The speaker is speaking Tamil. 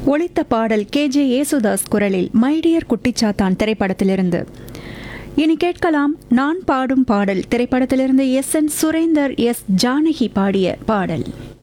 ஒலித்த பாடல் KJ யேசுதாஸ் குரலில் மைடியர் குட்டிச்சாத்தான் திரைப்படத்திலிருந்து. இனி கேட்கலாம் நான் பாடும் பாடல் திரைப்படத்திலிருந்து SN சுரேந்தர், S ஜானகி பாடிய பாடல்.